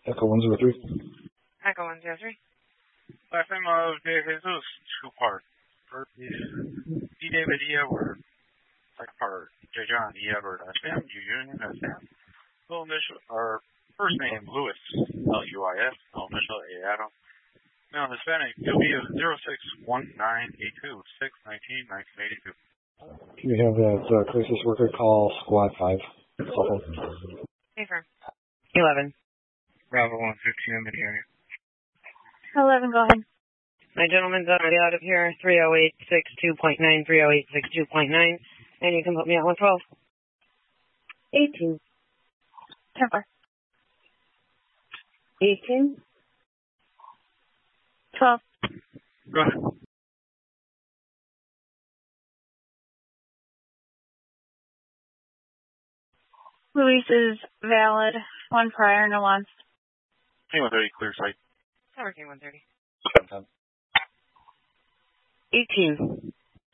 Echo 103. Echo 103. Last name of De Jesus, 2-part. First is D. David E. Edward. Second part, J. John E. Edward, S.M. U. Union, S.M. Full initial, or first name, Lewis, L-U-I-S. Full initial, A. Adam. Now, Hispanic, W. 061982 619-1982. We have that crisis worker call squad 5. Cell phone. Affirm. 11. Bravo 115 in the area. 11, go ahead. My gentleman's already out of here, 30862.9, 30862.9, and you can put me at 112. 18. Temper. 18. 12. Go ahead. Luis is valid. One prior, no wants. K130, clear site. Tower K130. 710. 18.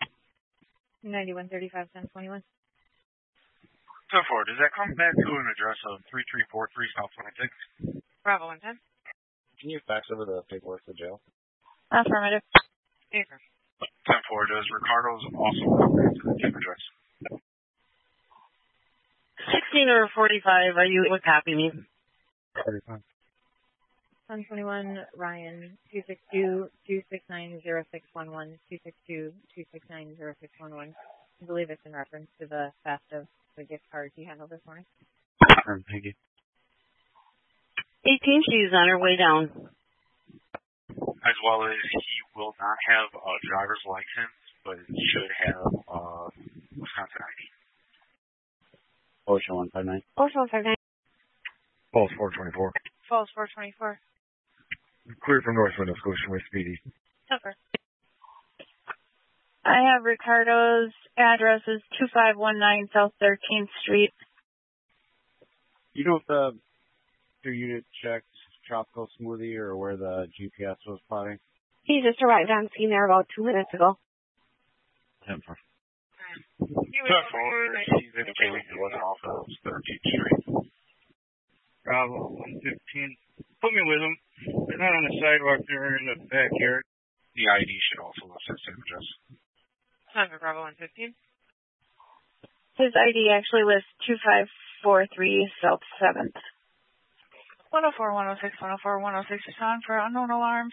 9135, 1021. 10-4, does that come back to an address of 3343 South 26? Bravo 110. Can you fax over the paperwork to jail? Affirmative. Affirm. 10-4, does Ricardo's also come back to the same address? 16 or 45, are you with copy me? 45. 121, Ryan, 262-269-0611, 262-269-0611. I believe it's in reference to the theft of the gift cards you handled this morning. Thank you. 18, she's on her way down. As well as he will not have a driver's license, but he should have Wisconsin ID. OSHA 159. OSHA 159. Falls 424. Falls 424. Clear from North Window Scotia with Speedy. Temper. I have Ricardo's address is 2519 South 13th Street. You know if the unit checked Tropical Smoothie or where the GPS was plotting? He just arrived on scene there about 2 minutes ago. 10-4. 10-4, he's indicating he wasn't off of 13th Street. Bravo 115. Put me with him. They're not on the sidewalk, they're in the backyard. The ID should also list that same address. Time for Bravo 115. His ID actually lists 2543 South 7th. 104, 106, 104, 106 is on for unknown alarm,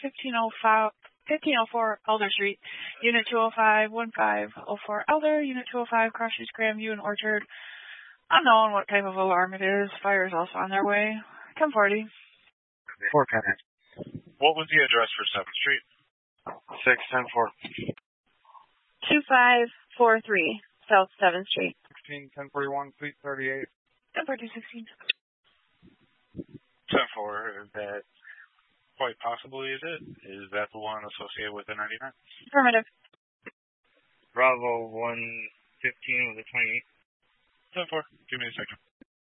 1504 Elder Street, Unit 205, 1504 Elder, Unit 205, Cross Streets, Grandview, and Orchard. Unknown what type of alarm it is. Fire is also on their way. 1040. 4 comments. What was the address for 7th Street? 610-4. 2543 South 7th Street. 16-1041, Suite 38. 1040-16. 10-4, is that quite possibly is it? Is that the one associated with the 99? Affirmative. Bravo 115 with a 28. 10-4, give me a second.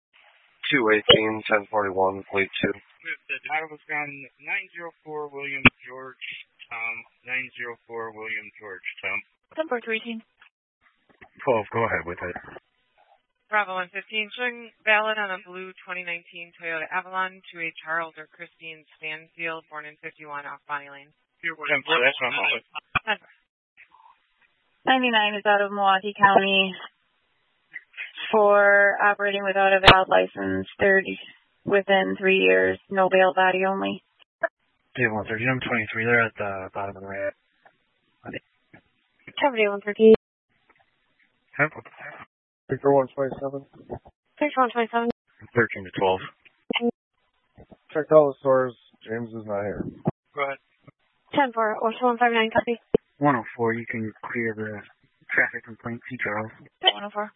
218-1041, plate 2. The title was on 904 William George Tom. 904 William George Tom. 10-4-318. 12, go ahead with it. Bravo 115, showing valid on a blue 2019 Toyota Avalon to a Charles or Christine Stanfield, born in 51, off Bonnie Lane. 10-4, that's what I'm with. 99 is out of Milwaukee County for operating without a valid license, 30 within 3 years, no bail, body only. Dave 130, I'm 23 there at the bottom of the ramp. Cover day 113. 10. Victor 127. Victor 127. 13 to 12. Checked all the stores. James is not here. Go ahead. 10-4, OSHA 159, copy. 104, you can clear the traffic complaint, see Charles. 104.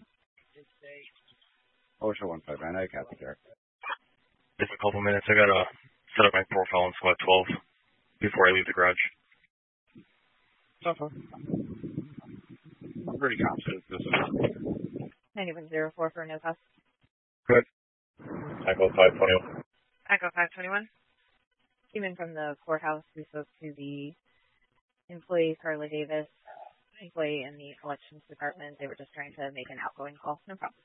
OSHA 159, I got the there. Just a couple minutes. I gotta set up my profile in squad 12 before I leave the garage. I'm pretty confident this is 9104 for no cost. Good. Echo 521. Echo 521. Came in from the courthouse. We spoke to the employee, Carla Davis, employee in the elections department. They were just trying to make an outgoing call. No problem.